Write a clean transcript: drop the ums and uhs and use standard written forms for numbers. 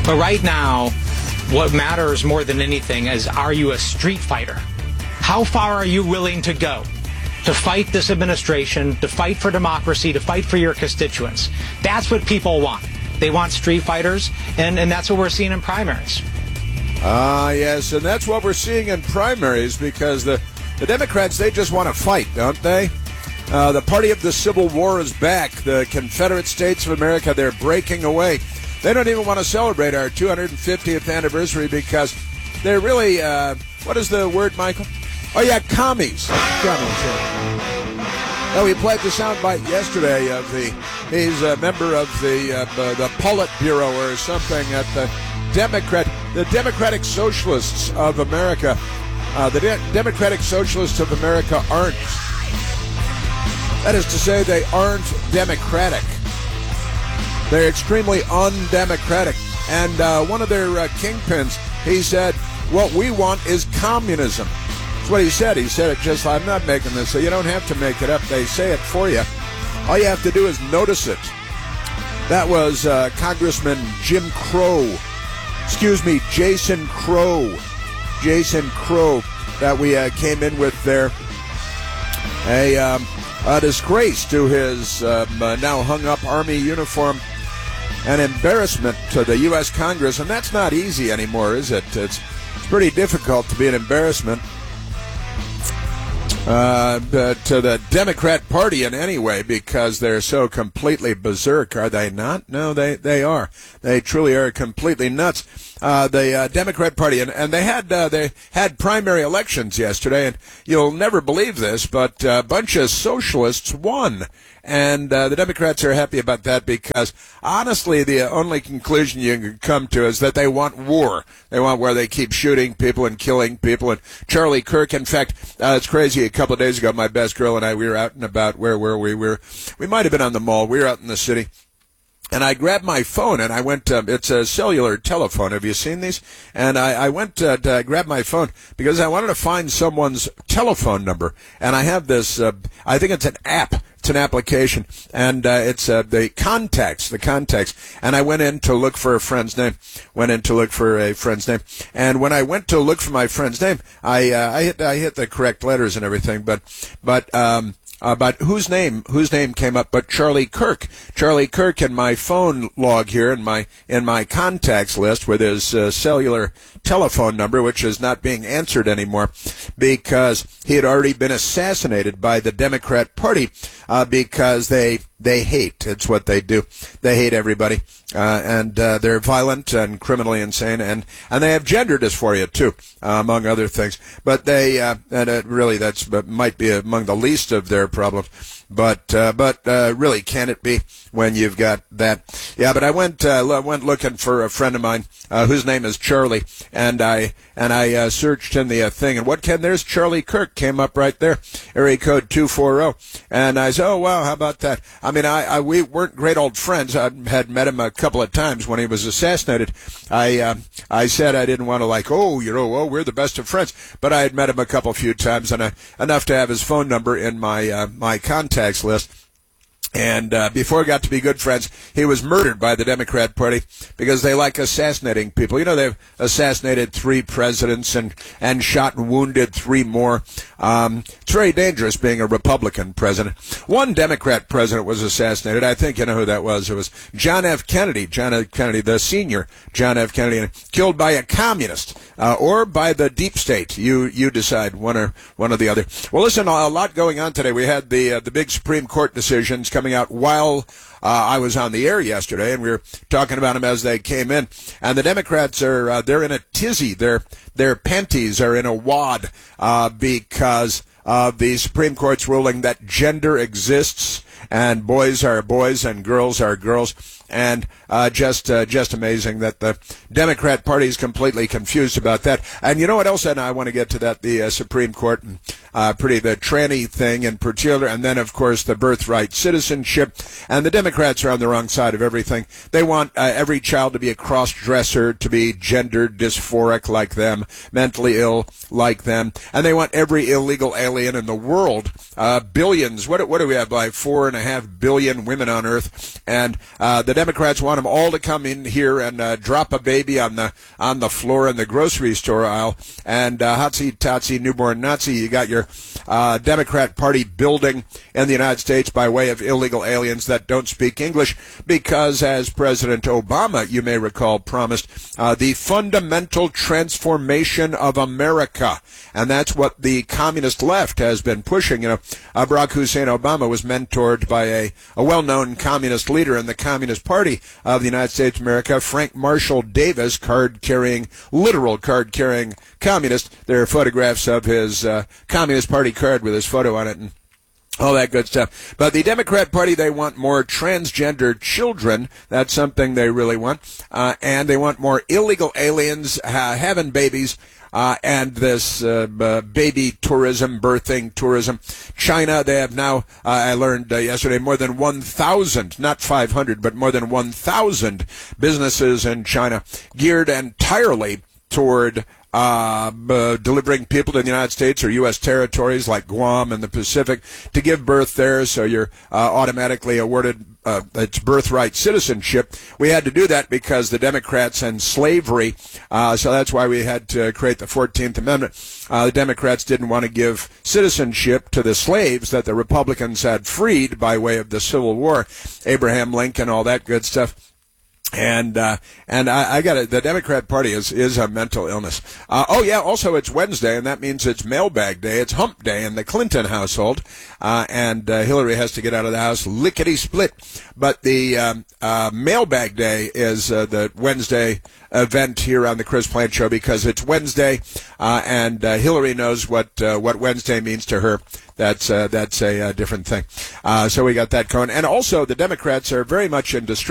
But right now, what matters more than anything is, are you a street fighter? How far are you willing to go to fight this administration, to fight for democracy, to fight for your constituents? That's what people want. They want street fighters, and that's what we're seeing in primaries. Yes, and that's what we're seeing in primaries, because the Democrats, they just want to fight, don't they? The party of the Civil War is back. The Confederate States of America, they're breaking away. They don't even want to celebrate our 250th anniversary because they're really, what is the word, Michael? Oh, yeah, commies. Oh, we played the soundbite yesterday of he's a member of the Politburo or something at the Democratic Socialists of America. The Democratic Socialists of America aren't. That is to say, they aren't democratic. They're extremely undemocratic. And one of their kingpins, he said, what we want is communism. That's what he said. He said it just, I'm not making this, so you don't have to make it up. They say it for you. All you have to do is notice it. That was Congressman Jason Crow. Jason Crow that we came in with there. A disgrace to his now hung-up Army uniform. An embarrassment to the U.S. Congress, and that's not easy anymore, is it? It's pretty difficult to be an embarrassment to the Democrat Party in any way, because they're so completely berserk, are they not? No, they are. They truly are completely nuts. The Democrat Party, and they had primary elections yesterday, and you'll never believe this, but a bunch of socialists won. And the Democrats are happy about that because, honestly, the only conclusion you can come to is that they want war. They want where they keep shooting people and killing people. And Charlie Kirk, in fact, it's crazy. A couple of days ago, my best girl and I, we were out and about. Where were we? We might have been on the mall. We were out in the city. And I grabbed my phone and I went, it's a cellular telephone. Have you seen these? And I went to grab my phone because I wanted to find someone's telephone number. And I have this, I think it's an app. It's an application, and it's the contacts. And I went in to look for a friend's name. And when I went to look for my friend's name, I hit the correct letters and everything, but whose name came up but Charlie Kirk in my phone log here in my contacts list with his cellular telephone number, which is not being answered anymore because he had already been assassinated by the Democrat Party because they hate. It's what they do. They hate everybody, and they're violent and criminally insane, and they have gender dysphoria too, among other things. But they and it really might be among the least of their problems. But really, can it be when you've got that? Yeah, but I went looking for a friend of mine whose name is Charlie, and I searched in the thing, and there's Charlie Kirk came up right there, area code 240, and I said, oh wow, how about that? I mean, we weren't great old friends. I had met him a couple of times when he was assassinated. I said I didn't want to we're the best of friends, but I had met him a few times, and enough to have his phone number in my contacts list. And before we got to be good friends, he was murdered by the Democrat Party because they like assassinating people. You know, they've assassinated 3 presidents and shot and wounded 3 more. It's very dangerous being a Republican president. One Democrat president was assassinated. I think you know who that was. It was John F. Kennedy, the senior John F. Kennedy, killed by a communist or by the deep state. You decide, one or the other. Well, listen, a lot going on today. We had the big Supreme Court decisions coming out while I was on the air yesterday, and we were talking about them as they came in. And the Democrats are they're in a tizzy. Their panties are in a wad because of the Supreme Court's ruling that gender exists and boys are boys and girls are girls. And just amazing that the Democrat Party is completely confused about that. And you know what else? And I want to get to that, the Supreme Court and the tranny thing in particular, and then of course the birthright citizenship. And the Democrats are on the wrong side of everything. They want every child to be a cross-dresser, to be gender dysphoric like them, mentally ill like them, and they want every illegal alien in the world. Billions. What do we have? Like 4.5 billion women on Earth, and the Democrats want them all to come in here and drop a baby on the floor in the grocery store aisle. And hotsy totsy newborn Nazi, you got your Democrat Party building in the United States by way of illegal aliens that don't speak English, because as President Obama, you may recall, promised the fundamental transformation of America. And that's what the communist left has been pushing. Barack Hussein Obama was mentored by a well-known communist leader in the Communist Party of the United States of America, Frank Marshall Davis, literal card-carrying communist. There are photographs of his Communist Party card with his photo on it and all that good stuff. But the Democrat Party, they want more transgender children. That's something they really want. And they want more illegal aliens having babies. And this baby tourism, birthing tourism. China, they have now, I learned yesterday, more than 1,000, not 500, but more than 1,000 businesses in China geared entirely toward delivering people to the United States or U.S. territories like Guam and the Pacific to give birth there, so you're automatically awarded its birthright citizenship. We had to do that because the Democrats and slavery, so that's why we had to create the 14th Amendment. The Democrats didn't want to give citizenship to the slaves that the Republicans had freed by way of the Civil War, Abraham Lincoln, all that good stuff. And I got it. The Democrat Party is a mental illness. Also it's Wednesday, and that means it's mailbag day. It's hump day in the Clinton household. And Hillary has to get out of the house lickety-split. But the mailbag day is the Wednesday event here on the Chris Plante Show, because it's Wednesday, and Hillary knows what Wednesday means to her. That's a different thing. So we got that going. And also the Democrats are very much in distress.